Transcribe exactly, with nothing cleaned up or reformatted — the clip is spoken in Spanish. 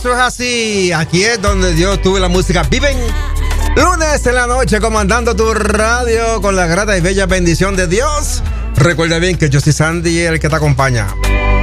Eso es así, aquí es donde Dios tuvo la música. Viven lunes en la noche comandando tu radio con la grata y bella bendición de Dios. Recuerda bien que yo soy Sandy, el que te acompaña.